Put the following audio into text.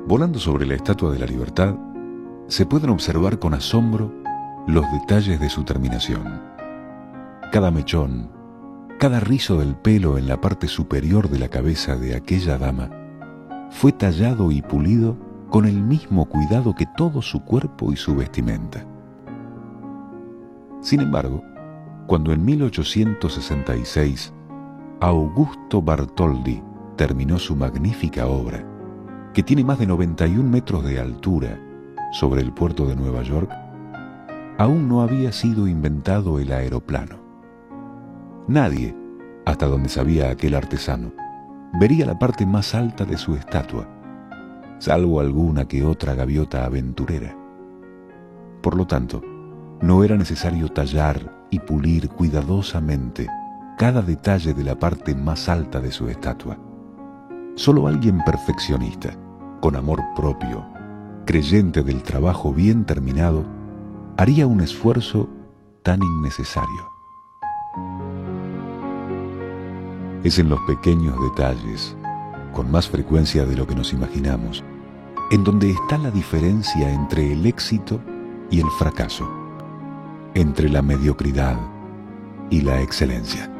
Volando sobre la Estatua de la Libertad, se pueden observar con asombro los detalles de su terminación. Cada mechón, cada rizo del pelo en la parte superior de la cabeza de aquella dama fue tallado y pulido con el mismo cuidado que todo su cuerpo y su vestimenta. Sin embargo, cuando en 1866 Augusto Bartholdi terminó su magnífica obra, que tiene más de 91 metros de altura sobre el puerto de Nueva York, aún no había sido inventado el aeroplano. Nadie, hasta donde sabía aquel artesano, vería la parte más alta de su estatua, salvo alguna que otra gaviota aventurera. Por lo tanto, no era necesario tallar y pulir cuidadosamente cada detalle de la parte más alta de su estatua. Solo alguien perfeccionista, con amor propio, creyente del trabajo bien terminado, haría un esfuerzo tan innecesario. Es en los pequeños detalles, con más frecuencia de lo que nos imaginamos, en donde está la diferencia entre el éxito y el fracaso, entre la mediocridad y la excelencia.